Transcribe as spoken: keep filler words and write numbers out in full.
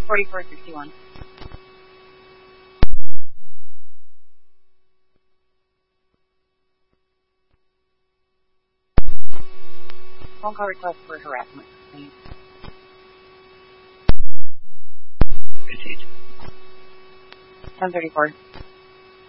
forty-four sixty-one. Phone call request for harassment. Please. Proceed. ten thirty-four.